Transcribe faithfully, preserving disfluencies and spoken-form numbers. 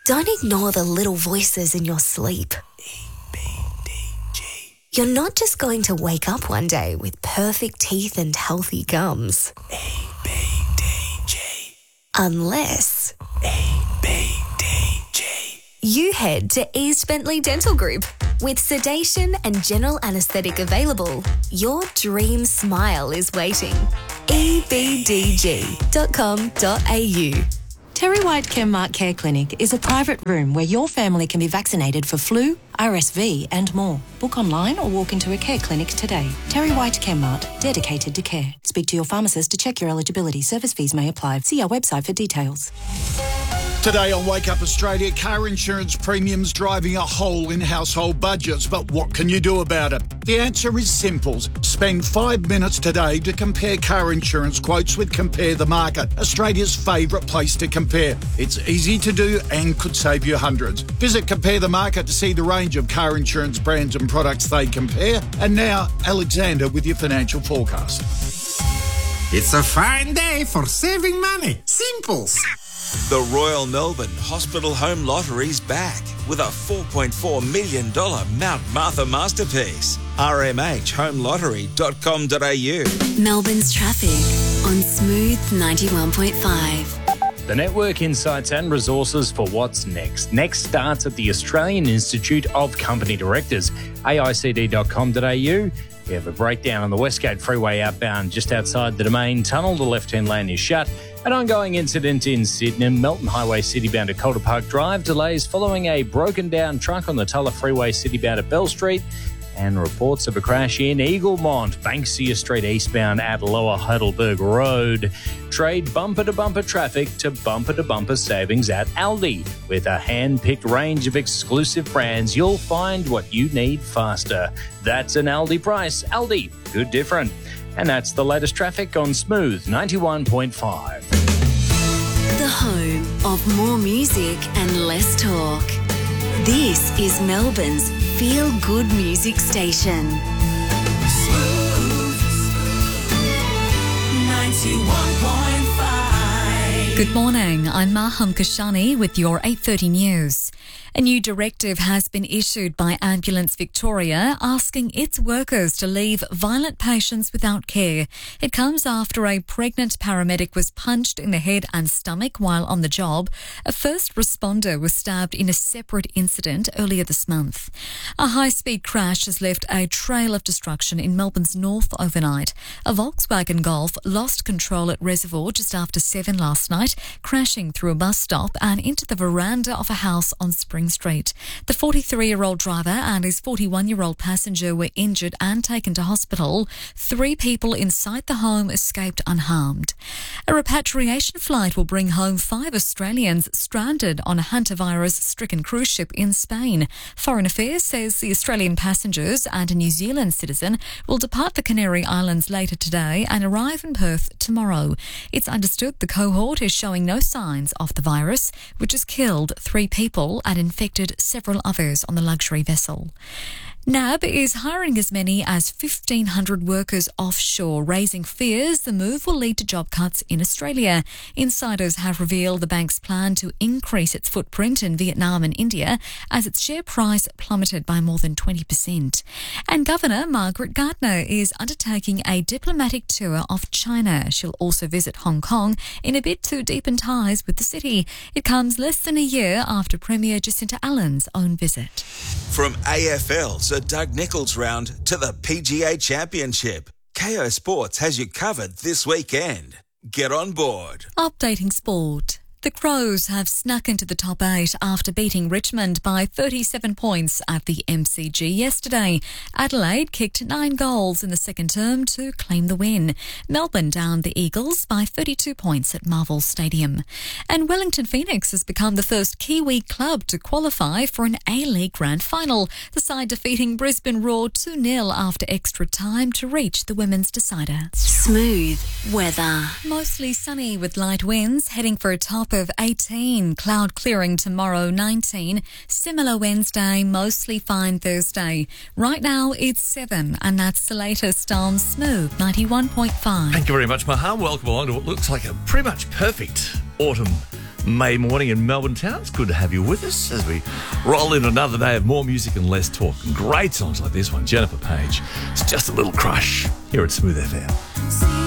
Don't ignore the little voices in your sleep. E B D G. You're not just going to wake up one day with perfect teeth and healthy gums. E B D G. Unless... E B D G. You head to East Bentley Dental Group. With sedation and general anaesthetic available, your dream smile is waiting. e b d g dot com dot a u. Terry White Chemmart Care Clinic is a private room where your family can be vaccinated for flu, R S V and more. Book online or walk into a care clinic today. Terry White Chemmart, dedicated to care. Speak to your pharmacist to check your eligibility. Service fees may apply. See our website for details. Today on Wake Up Australia, car insurance premiums driving a hole in household budgets. But what can you do about it? The answer is simple. Spend five minutes today to compare car insurance quotes with Compare the Market, Australia's favourite place to compare. It's easy to do and could save you hundreds. Visit Compare the Market to see the range of car insurance brands and products they compare. And now, Alexander with your financial forecast. It's a fine day for saving money. Simples. The Royal Melbourne Hospital Home Lottery's back with a four point four million dollars Mount Martha masterpiece. r m h home lottery dot com dot a u. Melbourne's traffic on Smooth ninety-one point five. The network insights and resources for what's next. Next starts at the Australian Institute of Company Directors, a i c d dot com dot a u. We have a breakdown on the Westgate Freeway outbound just outside the Domain Tunnel. The left-hand lane is shut. An ongoing incident in Sydney, Melton Highway city-bound to Calder Park Drive. Delays following a broken-down truck on the Tulla Freeway city-bound at Bell Street. And reports of a crash in Eaglemont, Banksia Street eastbound at Lower Heidelberg Road. Trade bumper-to-bumper traffic to bumper-to-bumper savings at Aldi. With a hand-picked range of exclusive brands, you'll find what you need faster. That's an Aldi price. Aldi, good different. And that's the latest traffic on Smooth ninety-one point five. The home of more music and less talk. This is Melbourne's feel-good music station. Smooth ninety-one point five. Good morning, I'm Maham Kashani with your eight thirty news. A new directive has been issued by Ambulance Victoria asking its workers to leave violent patients without care. It comes after a pregnant paramedic was punched in the head and stomach while on the job. A first responder was stabbed in a separate incident earlier this month. A high-speed crash has left a trail of destruction in Melbourne's north overnight. A Volkswagen Golf lost control at Reservoir just after seven last night, crashing through a bus stop and into the veranda of a house on Spring Street. The forty-three-year-old driver and his forty-one-year-old passenger were injured and taken to hospital. Three people inside the home escaped unharmed. A repatriation flight will bring home five Australians stranded on a hantavirus-stricken cruise ship in Spain. Foreign Affairs says the Australian passengers and a New Zealand citizen will depart the Canary Islands later today and arrive in Perth tomorrow. It's understood the cohort is showing no signs of the virus, which has killed three people and infected several others on the luxury vessel. N A B is hiring as many as fifteen hundred workers offshore, raising fears the move will lead to job cuts in Australia. Insiders have revealed the bank's plan to increase its footprint in Vietnam and India as its share price plummeted by more than twenty percent. And Governor Margaret Gardner is undertaking a diplomatic tour of China. She'll also visit Hong Kong in a bid to deepen ties with the city. It comes less than a year after Premier Jacinta Allen's own visit. From A F L's the Doug Nicholls round to the P G A Championship, K O Sports has you covered this weekend. Get on board. Updating sport. The Crows have snuck into the top eight after beating Richmond by thirty-seven points at the M C G yesterday. Adelaide kicked nine goals in the second term to claim the win. Melbourne downed the Eagles by thirty-two points at Marvel Stadium. And Wellington Phoenix has become the first Kiwi club to qualify for an A-League Grand Final, the side defeating Brisbane Roar two nil after extra time to reach the women's decider. Smooth weather. Mostly sunny with light winds, heading for a top of eighteen. Cloud clearing tomorrow, nineteen. Similar Wednesday, mostly fine Thursday. Right now it's seven, and that's the latest on Smooth ninety-one point five. Thank you very much, Maham. Welcome along to what looks like a pretty much perfect autumn May morning in Melbourne town. It's good to have you with us as we roll in another day of more music and less talk. And great songs like this one, Jennifer Page. It's just a little crush here at Smooth F M.